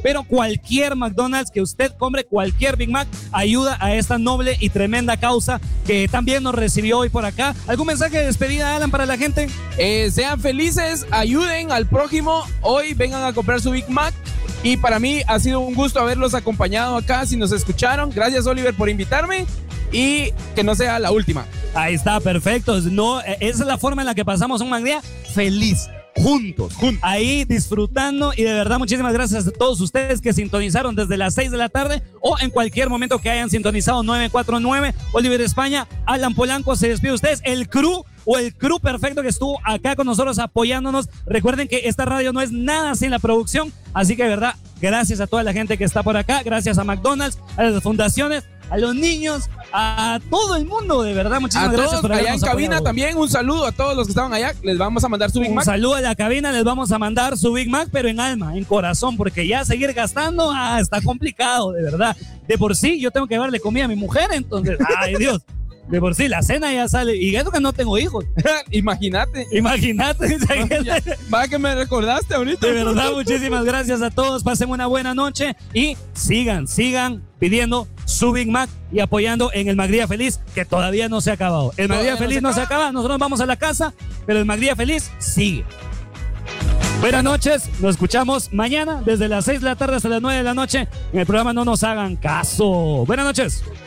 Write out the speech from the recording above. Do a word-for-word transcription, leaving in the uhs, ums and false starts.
pero cualquier McDonald's que usted compre, cualquier Big Mac, ayuda a esta noble y tremenda causa que también nos recibió hoy por acá. ¿Algún mensaje de despedida, Alan, para la gente? Eh, sean felices, ayuden al prójimo, hoy vengan a comprar su Big Mac. Y para mí ha sido un gusto haberlos acompañado acá, si nos escucharon. Gracias, Oliver, por invitarme y que no sea la última. Ahí está, perfecto. No, esa es la forma en la que pasamos un día feliz. Juntos, juntos, ahí disfrutando, y de verdad muchísimas gracias a todos ustedes que sintonizaron desde las seis de la tarde o en cualquier momento que hayan sintonizado nueve cuatro nueve. Oliver España, Alan Polanco se despide de ustedes, el crew o el crew perfecto que estuvo acá con nosotros apoyándonos. Recuerden que esta radio no es nada sin la producción, así que de verdad gracias a toda la gente que está por acá, gracias a McDonald's, a las fundaciones, a los niños, a todo el mundo, de verdad, muchísimas a gracias todos por allá en cabina apoyado. también, un saludo a todos los que estaban allá, les vamos a mandar su Big Un Mac. saludo a la cabina, les vamos a mandar su Big Mac, pero en alma, en corazón, porque ya seguir gastando, ah, está complicado, de verdad. De por sí, yo tengo que darle comida a mi mujer, entonces, ay Dios. De por sí, la cena ya sale. Y eso que no tengo hijos. Imagínate. Imagínate. Va que me recordaste ahorita. De verdad, muchísimas gracias a todos. Pasen una buena noche y sigan, sigan pidiendo su Big Mac y apoyando en el Magdía Feliz, que todavía no se ha acabado. El Magdía Feliz no se acaba, nosotros vamos a la casa, pero el Magdía Feliz sigue. Buenas noches, nos escuchamos mañana desde las seis de la tarde hasta las nueve de la noche en el programa No Nos Hagan Caso. Buenas noches.